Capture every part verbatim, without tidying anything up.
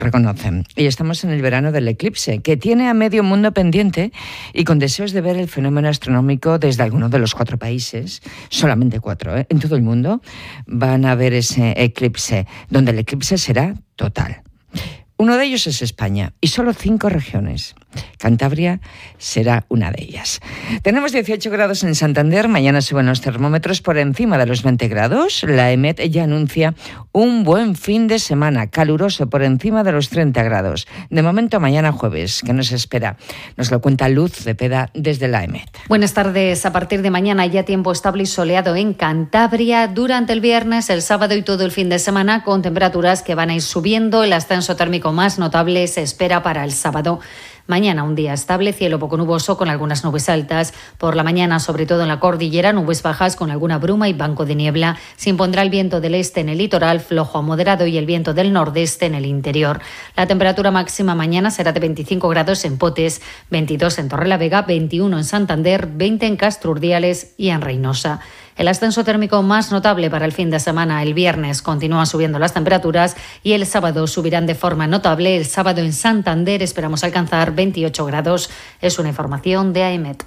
reconocen. Y estamos en el verano del eclipse, que tiene a medio mundo pendiente y con deseos de ver el fenómeno astronómico desde alguno de los cuatro países, solamente cuatro, ¿eh? En todo el mundo van a ver ese eclipse, donde el eclipse será total. Uno de ellos es España y solo cinco regiones. Cantabria será una de ellas. Tenemos dieciocho grados en Santander, mañana suben los termómetros por encima de los veinte grados. La EMET ya anuncia un buen fin de semana, caluroso por encima de los treinta grados. De momento mañana jueves, ¿qué nos espera? Nos lo cuenta Luz Cepeda desde la EMET. Buenas tardes. A partir de mañana ya tiempo estable y soleado en Cantabria durante el viernes, el sábado y todo el fin de semana, con temperaturas que van a ir subiendo. El ascenso térmico más notable se espera para el sábado. Mañana un día estable, cielo poco nuboso con algunas nubes altas. Por la mañana, sobre todo en la cordillera, nubes bajas con alguna bruma y banco de niebla. Se impondrá el viento del este en el litoral, flojo a moderado, y el viento del nordeste en el interior. La temperatura máxima mañana será de veinticinco grados en Potes, veintidós en Torrelavega, veintiuno en Santander, veinte en Castro Urdiales y en Reinosa. El ascenso térmico más notable para el fin de semana, el viernes, continúan subiendo las temperaturas y el sábado subirán de forma notable. El sábado en Santander esperamos alcanzar veintiocho grados. Es una información de AEMET.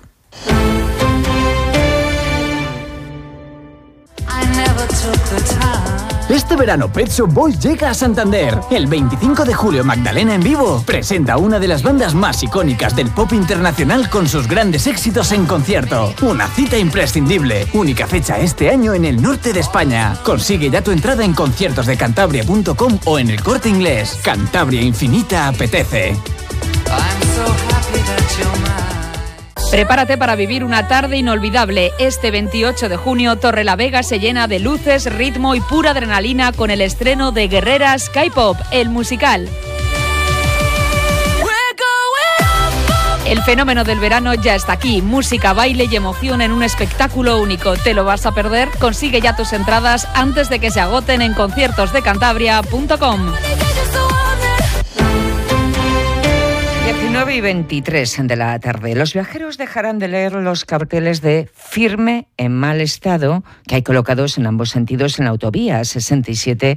Este verano Pet Shop Boys llega a Santander. El veinticinco de julio Magdalena en vivo presenta una de las bandas más icónicas del pop internacional con sus grandes éxitos en concierto. Una cita imprescindible. Única fecha este año en el norte de España. Consigue ya tu entrada en conciertos de cantabria punto com o en el Corte Inglés. Cantabria Infinita apetece. Prepárate para vivir una tarde inolvidable. Este veintiocho de junio, Torrelavega se llena de luces, ritmo y pura adrenalina con el estreno de Guerreras K-Pop, el musical. El fenómeno del verano ya está aquí. Música, baile y emoción en un espectáculo único. ¿Te lo vas a perder? Consigue ya tus entradas antes de que se agoten en conciertos de cantabria punto com. diecinueve y veintitrés de la tarde. Los viajeros dejarán de leer los carteles de firme en mal estado que hay colocados en ambos sentidos en la autovía sesenta y siete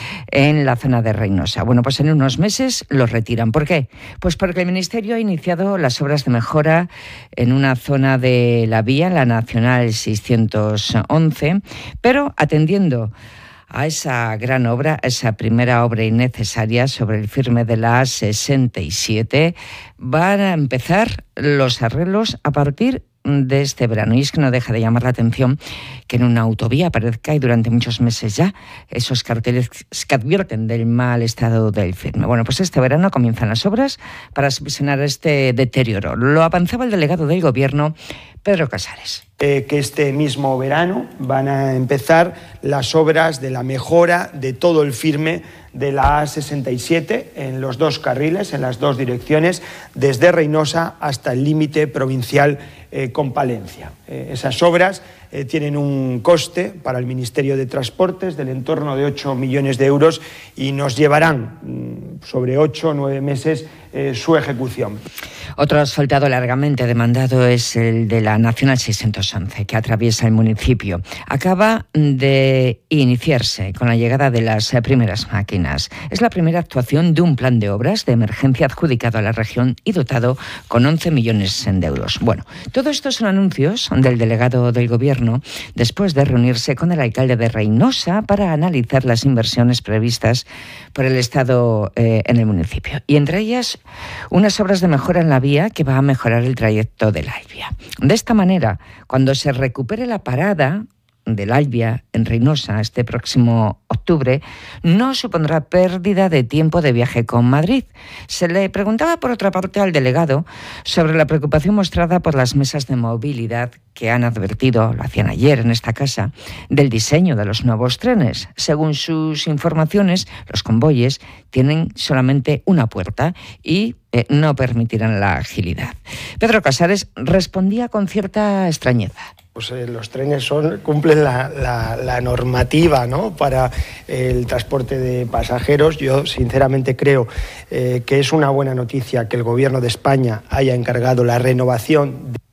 en la zona de Reinosa. Bueno, pues en unos meses los retiran. ¿Por qué? Pues porque el Ministerio ha iniciado las obras de mejora en una zona de la vía, la Nacional seiscientos once, pero atendiendo a esa gran obra, a esa primera obra innecesaria sobre el firme de la A sesenta y siete, van a empezar los arreglos a partir de este verano. Y es que no deja de llamar la atención que en una autovía aparezca, y durante muchos meses ya, esos carteles que advierten del mal estado del firme. Bueno, pues este verano comienzan las obras para subsanar este deterioro. Lo avanzaba el delegado del Gobierno, Pedro Casares. Eh, que este mismo verano van a empezar las obras de la mejora de todo el firme de la A sesenta y siete en los dos carriles, en las dos direcciones, desde Reinosa hasta el límite provincial eh, con Palencia. Eh, esas obras eh, tienen un coste para el Ministerio de Transportes del entorno de ocho millones de euros y nos llevarán mm, sobre ocho o nueve meses eh, su ejecución. Otro asfaltado largamente demandado es el de la Nacional seiscientos once, que atraviesa el municipio. Acaba de iniciarse con la llegada de las primeras máquinas. Es la primera actuación de un plan de obras de emergencia adjudicado a la región y dotado con once millones de euros. Bueno, todo esto son anuncios del delegado del Gobierno después de reunirse con el alcalde de Reinosa para analizar las inversiones previstas por el Estado eh, en el municipio. Y entre ellas, unas obras de mejora en la vía que va a mejorar el trayecto del Albia. De esta manera, cuando se recupere la parada del Albia en Reinosa este próximo octubre, no supondrá pérdida de tiempo de viaje con Madrid. Se le preguntaba, por otra parte, al delegado sobre la preocupación mostrada por las mesas de movilidad que han advertido, lo hacían ayer en esta casa, del diseño de los nuevos trenes. Según sus informaciones, los convoyes tienen solamente una puerta y eh, no permitirán la agilidad. Pedro Casares respondía con cierta extrañeza. Pues eh, los trenes son, cumplen la, la, la normativa, ¿no?, para el transporte de pasajeros. Yo sinceramente creo eh, que es una buena noticia que el Gobierno de España haya encargado la renovación de...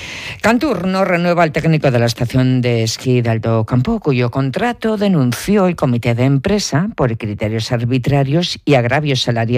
Cantur no renueva al técnico de la estación de esquí de Alto Campo, cuyo contrato denunció el comité de empresa por criterios arbitrarios y agravios salariales